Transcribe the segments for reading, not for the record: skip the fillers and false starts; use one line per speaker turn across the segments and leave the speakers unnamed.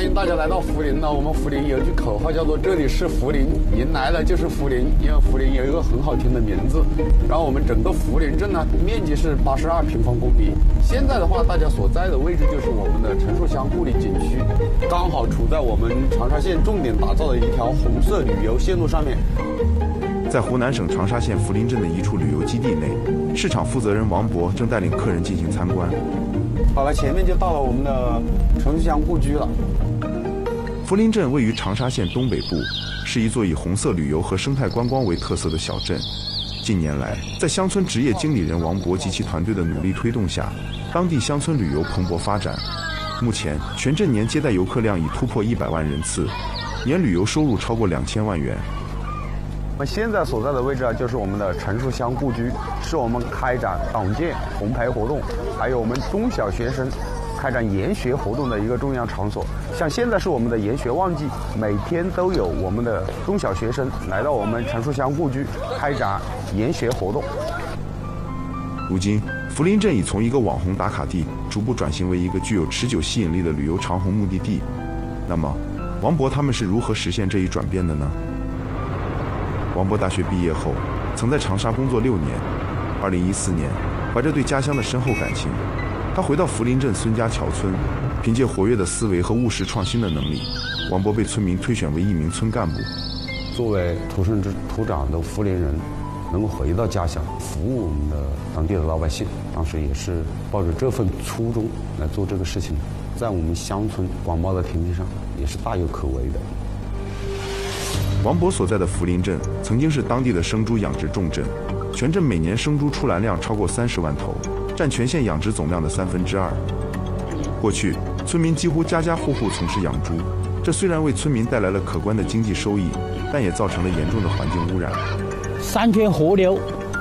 欢迎大家来到涪陵呢。我们涪陵有句口号叫做这里是涪陵，迎来了就是涪陵，因为涪陵有一个很好听的名字。然后我们整个涪陵镇呢，面积是82平方公里。现在的话，大家所在的位置就是我们的陈树乡故里景区，刚好处在我们长沙县重点打造的一条红色旅游线路上面。
在湖南省长沙县涪陵镇的一处旅游基地内，市场负责人王博正带领客人进行参观。
好了，前面就到了我们的陈树乡故居了。
涪陵镇位于长沙县东北部，是一座以红色旅游和生态观光为特色的小镇。近年来，在乡村职业经理人王博及其团队的努力推动下，当地乡村旅游蓬勃发展。目前，全镇年接待游客量已突破100万人次，年旅游收入超过2000万元。
我们现在所在的位置啊，就是我们的陈树乡故居，是我们开展党建红牌活动，还有我们中小学生开展研学活动的一个重要场所。像现在是我们的研学旺季，每天都有我们的中小学生来到我们陈树乡故居开展研学活动。
如今，涪陵镇已从一个网红打卡地逐步转型为一个具有持久吸引力的旅游长虹目的地。那么，王博他们是如何实现这一转变的呢？王博大学毕业后，曾在长沙工作6年。2014年，怀着对家乡的深厚感情，他回到涪陵镇孙家桥村，凭借活跃的思维和务实创新的能力，王博被村民推选为一名村干部。
作为土生土长的涪陵人，能够回到家乡，服务我们的当地的老百姓，当时也是抱着这份初衷来做这个事情，在我们乡村广袤的田地上，也是大有可为的。
王博所在的涪陵镇曾经是当地的生猪养殖重镇，全镇每年生猪出栏量超过30万头，占全县养殖总量的2/3。过去，村民几乎家家户户从事养猪，这虽然为村民带来了可观的经济收益，但也造成了严重的环境污染。
山泉河流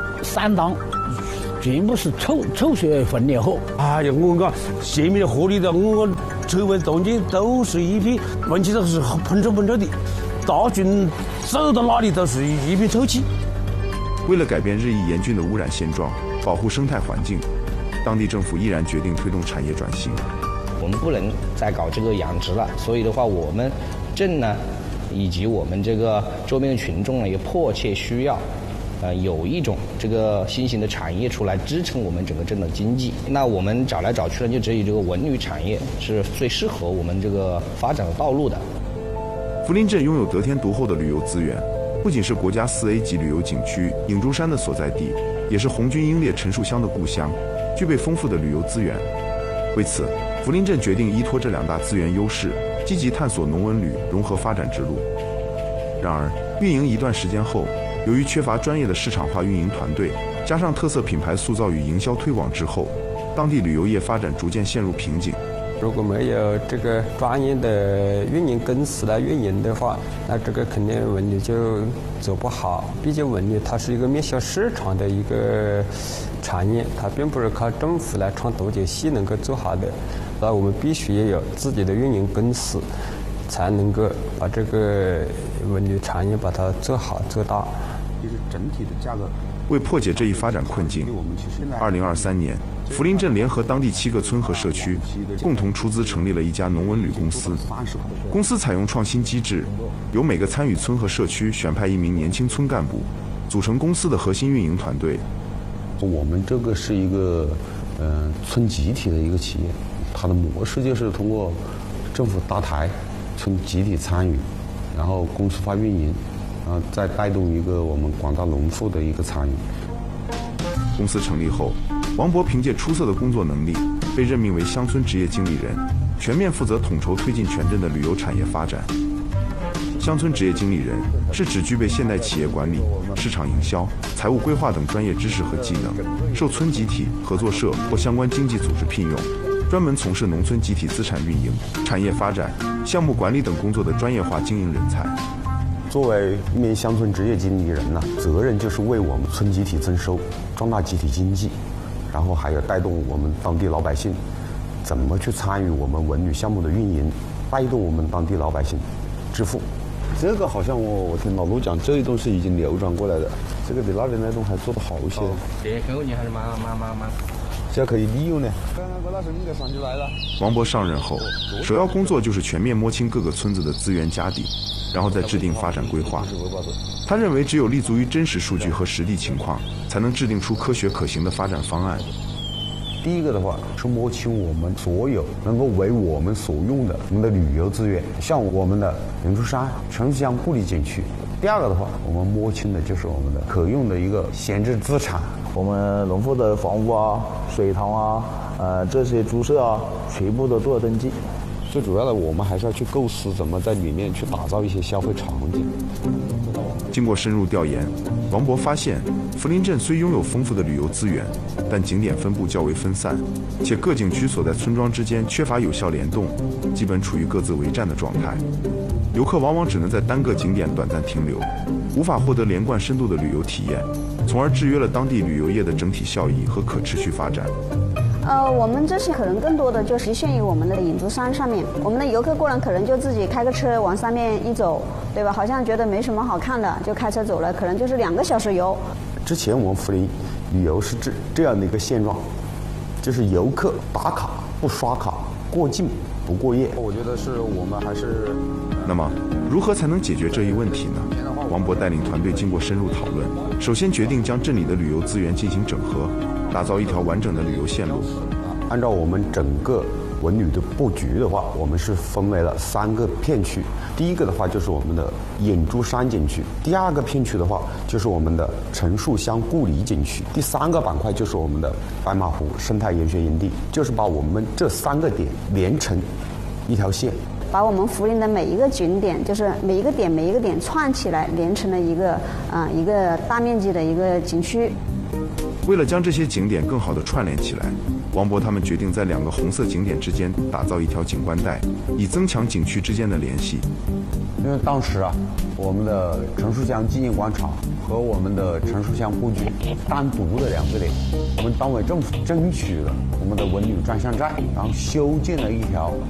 3档全部是臭水分裂河。
哎呀，我讲下面的河里头，我周围中间都是一片，闻起来是喷臭的。大群走到哪里都是一片臭气。
为了改变日益严峻的污染现状，保护生态环境，当地政府毅然决定推动产业转型。
我们不能再搞这个养殖了，所以的话，我们镇呢，以及我们这个周边的群众呢，也迫切需要，有一种这个新型的产业出来支撑我们整个镇的经济。那我们找来找去呢，就只有这个文旅产业是最适合我们这个发展的道路的。
涪陵镇拥有得天独厚的旅游资源，不仅是国家4A 级旅游景区影珠山的所在地，也是红军英烈陈树乡的故乡，具备丰富的旅游资源。为此，涪陵镇决定依托这2大资源优势，积极探索农文旅融合发展之路。然而，运营一段时间后，由于缺乏专业的市场化运营团队，加上特色品牌塑造与营销推广滞后，当地旅游业发展逐渐陷入瓶颈。
如果没有这个专业的运营公司来运营的话，那这个肯定文旅就走不好。毕竟文旅它是一个面向市场的一个产业，它并不是靠政府来创独角戏能够做好的。那我们必须也有自己的运营公司，才能够把这个文旅产业把它做好做大。
就是整体的价格。
为破解这一发展困境，2023年，涪陵镇联合当地7个村和社区，共同出资成立了一家农文旅公司。公司采用创新机制，由每个参与村和社区选派1名年轻村干部，组成公司的核心运营团队。
我们这个是一个村集体的一个企业，它的模式就是通过政府搭台，村集体参与，然后公司化运营。然后再带动一个我们广大农户的一个参与。
公司成立后，王博凭借出色的工作能力，被任命为乡村职业经理人，全面负责统筹推进全镇的旅游产业发展。乡村职业经理人是指具备现代企业管理、市场营销、财务规划等专业知识和技能，受村集体、合作社或相关经济组织聘用，专门从事农村集体资产运营、产业发展、项目管理等工作的专业化经营人才。
作为一名乡村职业经理人呢，责任就是为我们村集体增收，壮大集体经济，然后还有带动我们当地老百姓怎么去参与我们文旅项目的运营，带动我们当地老百姓致富。这个好像我听老陆讲，这一栋是已经流转过来的，这个比那边那栋还做得好一些。
这很有你还是蛮。
这可以利用呢。郭大师，你给上起来了。
王博上任后，首要工作就是全面摸清各个村子的资源家底，然后再制定发展规划。他认为，只有立足于真实数据和实地情况，才能制定出科学可行的发展方案。
第一个的话是摸清我们所有能够为我们所用的我们的旅游资源，像我们的永珠山、城乡故里景区。第二个的话，我们摸清的就是我们的可用的一个闲置资产。
我们农户的房屋啊、水塘啊、这些猪舍啊，全部都做了登记。
最主要的，我们还是要去构思怎么在里面去打造一些消费场景。
经过深入调研，王博发现，涪陵镇虽拥有丰富的旅游资源，但景点分布较为分散，且各景区所在村庄之间缺乏有效联动，基本处于各自为战的状态。游客往往只能在单个景点短暂停留，无法获得连贯深度的旅游体验，从而制约了当地旅游业的整体效益和可持续发展。
我们这些可能更多的就局限于我们的永珠山上面，我们的游客过来可能就自己开个车往上面一走，对吧？好像觉得没什么好看的，就开车走了，可能就是2个小时游。
之前我们涪陵旅游是这样的一个现状，就是游客打卡不刷卡，过境不过夜。我觉得是我们还是……
那么，如何才能解决这一问题呢？王博带领团队经过深入讨论，首先决定将镇里的旅游资源进行整合，打造一条完整的旅游线路。
按照我们整个文旅的布局的话，我们是分为了3个片区。第一个的话就是我们的永珠山景区，第2个片区的话就是我们的陈树乡故里景区，第3个板块就是我们的白马湖生态研学营地，就是把我们这3个点连成一条线，
把我们涪陵的每一个景点，就是每一个点串起来，连成了一个大面积的一个景区。
为了将这些景点更好地串联起来，王博他们决定在2个红色景点之间打造一条景观带，以增强景区之间的联系。
因为当时我们的陈树乡纪念广场和我们的陈树乡故居单独的2个点，我们党委政府争取了我们的文旅专项债，然后修建了一条